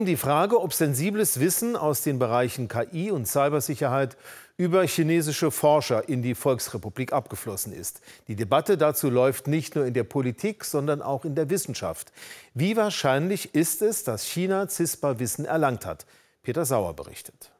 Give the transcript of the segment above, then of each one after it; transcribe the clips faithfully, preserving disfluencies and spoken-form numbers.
Die Frage, ob sensibles Wissen aus den Bereichen K I und Cybersicherheit über chinesische Forscher in die Volksrepublik abgeflossen ist. Die Debatte dazu läuft nicht nur in der Politik, sondern auch in der Wissenschaft. Wie wahrscheinlich ist es, dass China CISPA-Wissen erlangt hat? Peter Sauer berichtet.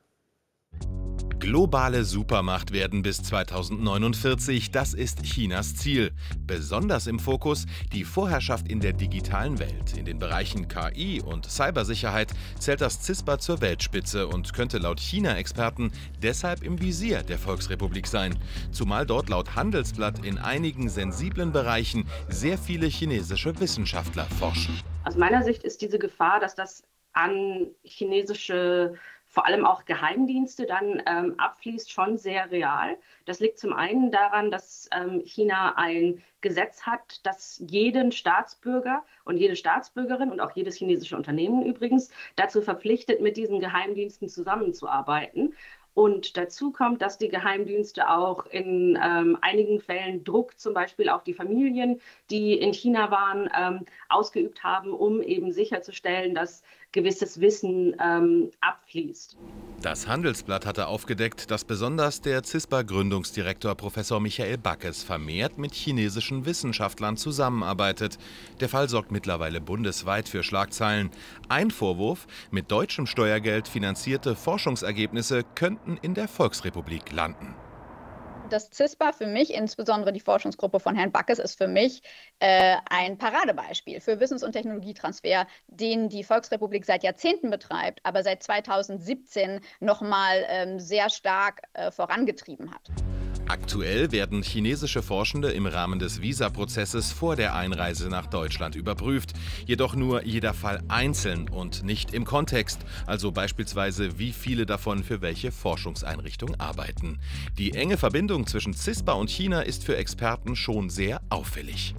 Globale Supermacht werden bis zweitausendneunundvierzig, das ist Chinas Ziel. Besonders im Fokus die Vorherrschaft in der digitalen Welt. In den Bereichen K I und Cybersicherheit zählt das CISPA zur Weltspitze und könnte laut China-Experten deshalb im Visier der Volksrepublik sein. Zumal dort laut Handelsblatt in einigen sensiblen Bereichen sehr viele chinesische Wissenschaftler forschen. Aus meiner Sicht ist diese Gefahr, dass das an chinesische vor allem auch Geheimdienste dann ähm, abfließt, schon sehr real. Das liegt zum einen daran, dass ähm, China ein Gesetz hat, das jeden Staatsbürger und jede Staatsbürgerin und auch jedes chinesische Unternehmen übrigens dazu verpflichtet, mit diesen Geheimdiensten zusammenzuarbeiten. Und dazu kommt, dass die Geheimdienste auch in ähm, einigen Fällen Druck, zum Beispiel auf die Familien, die in China waren, ähm, ausgeübt haben, um eben sicherzustellen, dass gewisses Wissen ähm, abfließt. Das Handelsblatt hatte aufgedeckt, dass besonders der CISPA-Gründungsdirektor Professor Michael Backes vermehrt mit chinesischen Wissenschaftlern zusammenarbeitet. Der Fall sorgt mittlerweile bundesweit für Schlagzeilen. Ein Vorwurf: Mit deutschem Steuergeld finanzierte Forschungsergebnisse könnten in der Volksrepublik landen. Das CISPA für mich, insbesondere die Forschungsgruppe von Herrn Backes, ist für mich äh, ein Paradebeispiel für Wissens- und Technologietransfer, den die Volksrepublik seit Jahrzehnten betreibt, aber seit zweitausendsiebzehn noch mal ähm, sehr stark äh, vorangetrieben hat. Aktuell werden chinesische Forschende im Rahmen des Visa-Prozesses vor der Einreise nach Deutschland überprüft. Jedoch nur jeder Fall einzeln und nicht im Kontext. Also beispielsweise, wie viele davon für welche Forschungseinrichtung arbeiten. Die enge Verbindung zwischen CISPA und China ist für Experten schon sehr auffällig.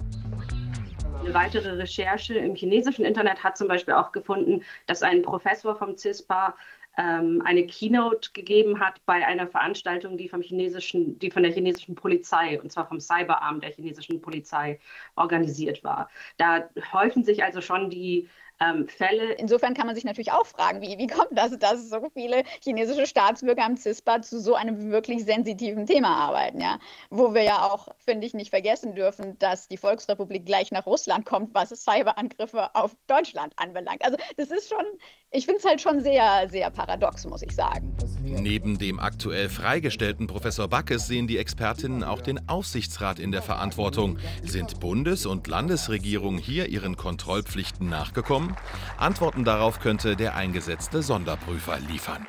Eine weitere Recherche im chinesischen Internet hat zum Beispiel auch gefunden, dass ein Professor vom CISPA eine Keynote gegeben hat bei einer Veranstaltung, die, vom chinesischen, die von der chinesischen Polizei, und zwar vom Cyberarm der chinesischen Polizei, organisiert war. Da häufen sich also schon die ähm, Fälle. Insofern kann man sich natürlich auch fragen, wie, wie kommt das, dass so viele chinesische Staatsbürger am CISPA zu so einem wirklich sensitiven Thema arbeiten, ja? Wo wir ja auch, finde ich, nicht vergessen dürfen, dass die Volksrepublik gleich nach Russland kommt, was Cyberangriffe auf Deutschland anbelangt. Also das ist schon, ich finde es halt schon sehr, sehr paradox, muss ich sagen. Neben dem aktuell freigestellten Professor Backes sehen die Expertinnen auch den Aufsichtsrat in der Verantwortung. Sind Bundes- und Landesregierungen hier ihren Kontrollpflichten nachgekommen? Antworten darauf könnte der eingesetzte Sonderprüfer liefern.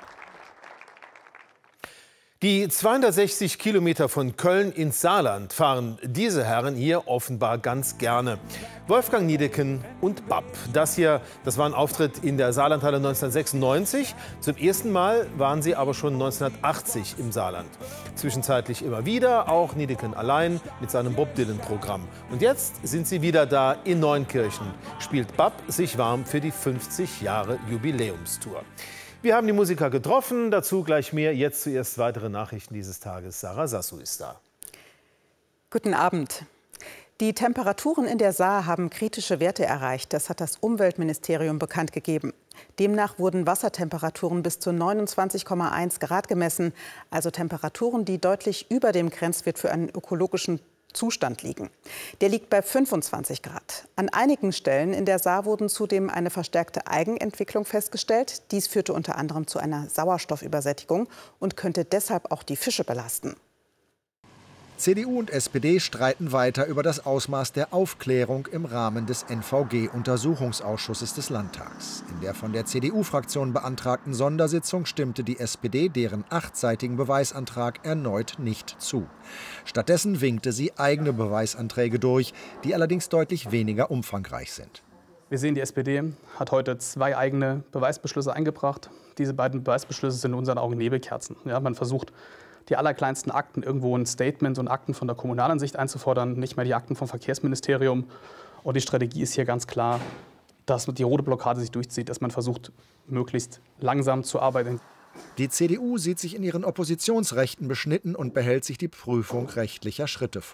Die zweihundertsechzig Kilometer von Köln ins Saarland fahren diese Herren hier offenbar ganz gerne. Wolfgang Niedecken und Bab. Das hier, das war ein Auftritt in der Saarlandhalle neunzehnhundertsechsundneunzig. Zum ersten Mal waren sie aber schon neunzehnhundertachtzig im Saarland. Zwischenzeitlich immer wieder, auch Niedecken allein mit seinem Bob Dylan-Programm. Und jetzt sind sie wieder da in Neunkirchen. Spielt Bab sich warm für die fünfzig Jahre Jubiläumstour. Wir haben die Musiker getroffen, dazu gleich mehr. Jetzt zuerst weitere Nachrichten dieses Tages. Sarah Sassu ist da. Guten Abend. Die Temperaturen in der Saar haben kritische Werte erreicht. Das hat das Umweltministerium bekannt gegeben. Demnach wurden Wassertemperaturen bis zu neunundzwanzig Komma eins Grad gemessen. Also Temperaturen, die deutlich über dem Grenzwert für einen ökologischen Zustand liegen. Der liegt bei fünfundzwanzig Grad. An einigen Stellen in der Saar wurden zudem eine verstärkte Algenentwicklung festgestellt. Dies führte unter anderem zu einer Sauerstoffübersättigung und könnte deshalb auch die Fische belasten. C D U und S P D streiten weiter über das Ausmaß der Aufklärung im Rahmen des N V G-Untersuchungsausschusses des Landtags. In der von der C D U-Fraktion beantragten Sondersitzung stimmte die S P D deren achtseitigen Beweisantrag erneut nicht zu. Stattdessen winkte sie eigene Beweisanträge durch, die allerdings deutlich weniger umfangreich sind. Wir sehen, die S P D hat heute zwei eigene Beweisbeschlüsse eingebracht. Diese beiden Beweisbeschlüsse sind in unseren Augen Nebelkerzen. Ja, man versucht, die allerkleinsten Akten irgendwo ein Statement und Akten von der Kommunalansicht einzufordern, nicht mehr die Akten vom Verkehrsministerium. Und die Strategie ist hier ganz klar, dass die rote Blockade sich durchzieht, dass man versucht, möglichst langsam zu arbeiten. Die C D U sieht sich in ihren Oppositionsrechten beschnitten und behält sich die Prüfung rechtlicher Schritte vor.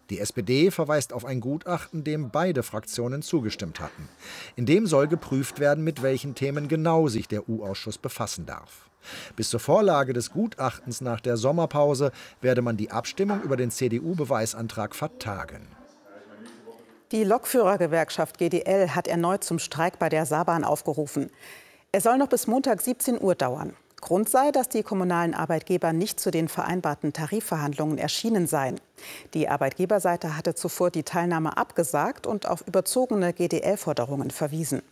Die S P D verweist auf ein Gutachten, dem beide Fraktionen zugestimmt hatten. In dem soll geprüft werden, mit welchen Themen genau sich der U-Ausschuss befassen darf. Bis zur Vorlage des Gutachtens nach der Sommerpause werde man die Abstimmung über den C D U-Beweisantrag vertagen. Die Lokführergewerkschaft G D L hat erneut zum Streik bei der Saarbahn aufgerufen. Er soll noch bis Montag siebzehn Uhr dauern. Grund sei, dass die kommunalen Arbeitgeber nicht zu den vereinbarten Tarifverhandlungen erschienen seien. Die Arbeitgeberseite hatte zuvor die Teilnahme abgesagt und auf überzogene G D L-Forderungen verwiesen.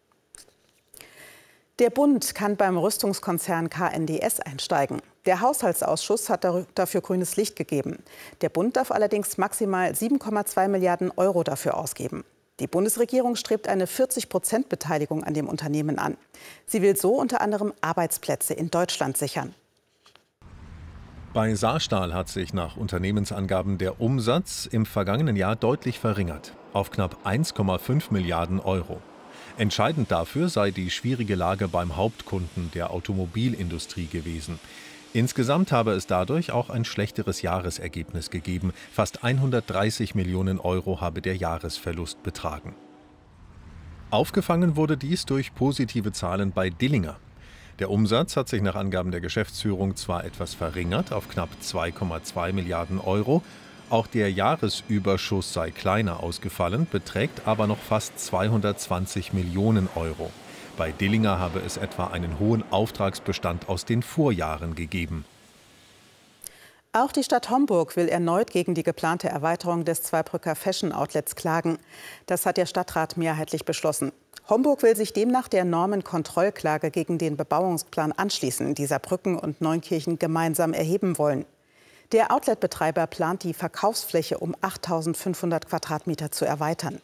Der Bund kann beim Rüstungskonzern K N D S einsteigen. Der Haushaltsausschuss hat dafür grünes Licht gegeben. Der Bund darf allerdings maximal sieben Komma zwei Milliarden Euro dafür ausgeben. Die Bundesregierung strebt eine vierzig Prozent Beteiligung an dem Unternehmen an. Sie will so unter anderem Arbeitsplätze in Deutschland sichern. Bei Saarstahl hat sich nach Unternehmensangaben der Umsatz im vergangenen Jahr deutlich verringert, auf knapp eins Komma fünf Milliarden Euro. Entscheidend dafür sei die schwierige Lage beim Hauptkunden der Automobilindustrie gewesen. Insgesamt habe es dadurch auch ein schlechteres Jahresergebnis gegeben. Fast hundertdreißig Millionen Euro habe der Jahresverlust betragen. Aufgefangen wurde dies durch positive Zahlen bei Dillinger. Der Umsatz hat sich nach Angaben der Geschäftsführung zwar etwas verringert auf knapp zwei Komma zwei Milliarden Euro, auch der Jahresüberschuss sei kleiner ausgefallen, beträgt aber noch fast zweihundertzwanzig Millionen Euro. Bei Dillinger habe es etwa einen hohen Auftragsbestand aus den Vorjahren gegeben. Auch die Stadt Homburg will erneut gegen die geplante Erweiterung des Zweibrücker Fashion Outlets klagen. Das hat der Stadtrat mehrheitlich beschlossen. Homburg will sich demnach der Normenkontrollklage gegen den Bebauungsplan anschließen, die Saarbrücken und Neunkirchen gemeinsam erheben wollen. Der Outletbetreiber plant, die Verkaufsfläche um achttausendfünfhundert Quadratmeter zu erweitern.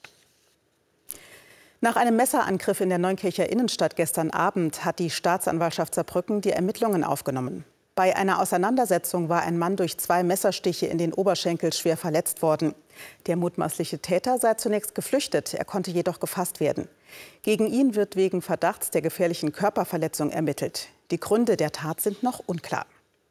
Nach einem Messerangriff in der Neunkircher Innenstadt gestern Abend hat die Staatsanwaltschaft Saarbrücken die Ermittlungen aufgenommen. Bei einer Auseinandersetzung war ein Mann durch zwei Messerstiche in den Oberschenkel schwer verletzt worden. Der mutmaßliche Täter sei zunächst geflüchtet, er konnte jedoch gefasst werden. Gegen ihn wird wegen Verdachts der gefährlichen Körperverletzung ermittelt. Die Gründe der Tat sind noch unklar.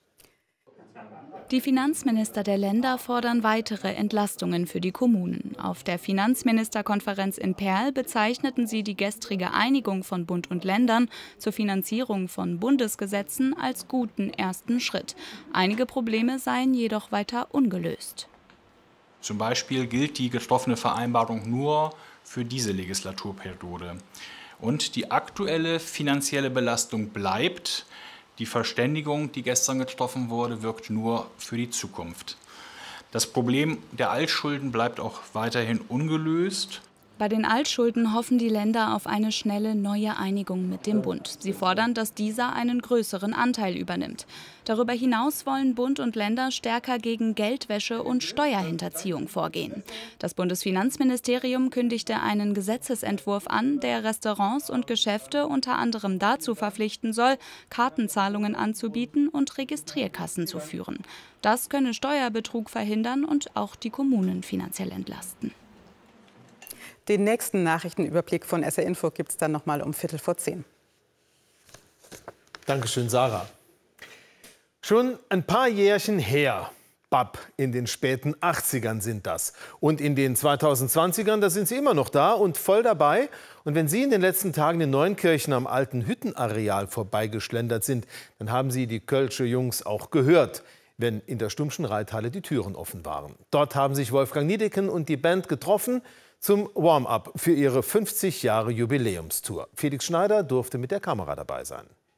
Die Finanzminister der Länder fordern weitere Entlastungen für die Kommunen. Auf der Finanzministerkonferenz in Perl bezeichneten sie die gestrige Einigung von Bund und Ländern zur Finanzierung von Bundesgesetzen als guten ersten Schritt. Einige Probleme seien jedoch weiter ungelöst. Zum Beispiel gilt die getroffene Vereinbarung nur für diese Legislaturperiode. Und die aktuelle finanzielle Belastung bleibt. Die Verständigung, die gestern getroffen wurde, wirkt nur für die Zukunft. Das Problem der Altschulden bleibt auch weiterhin ungelöst. Bei den Altschulden hoffen die Länder auf eine schnelle neue Einigung mit dem Bund. Sie fordern, dass dieser einen größeren Anteil übernimmt. Darüber hinaus wollen Bund und Länder stärker gegen Geldwäsche und Steuerhinterziehung vorgehen. Das Bundesfinanzministerium kündigte einen Gesetzesentwurf an, der Restaurants und Geschäfte unter anderem dazu verpflichten soll, Kartenzahlungen anzubieten und Registrierkassen zu führen. Das könne Steuerbetrug verhindern und auch die Kommunen finanziell entlasten. Den nächsten Nachrichtenüberblick von S R Info gibt es dann noch mal um Viertel vor zehn. Dankeschön, Sarah. Schon ein paar Jährchen her, Bab, in den späten achtzigern sind das. Und in den zweitausendzwanzigern, da sind sie immer noch da und voll dabei. Und wenn Sie in den letzten Tagen in Neunkirchen am alten Hüttenareal vorbeigeschlendert sind, dann haben Sie die Kölsche Jungs auch gehört, wenn in der Stummschen Reithalle die Türen offen waren. Dort haben sich Wolfgang Niedecken und die Band getroffen zum Warm-up für ihre fünfzig Jahre Jubiläumstour. Felix Schneider durfte mit der Kamera dabei sein.